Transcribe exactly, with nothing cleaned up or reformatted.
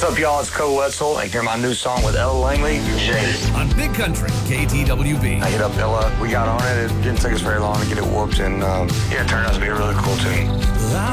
up, y'all? It's Co Wetzel, and hear my new song with Ella Langley, Jaded. On Big Country, K T W B. I hit up Ella. We got on it. It didn't take us very long to get it whooped, and um, yeah, it turned out to be a really cool tune.